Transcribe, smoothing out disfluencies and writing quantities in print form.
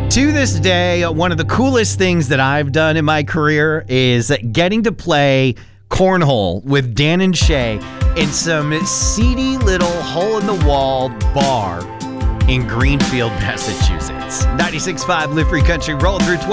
To this day, one of the coolest things that I've done in my career is getting to play cornhole with Dan and Shay in some seedy little hole-in-the-wall bar in Greenfield, Massachusetts. 96.5 Live Free Country, rolling through